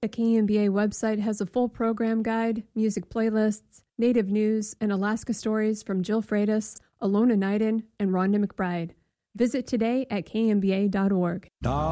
The KMBA website has a full program guide, music playlists, native news, and Alaska stories from Jill Freitas, Alona Nyden, and Rhonda McBride. Visit today at kmba.org.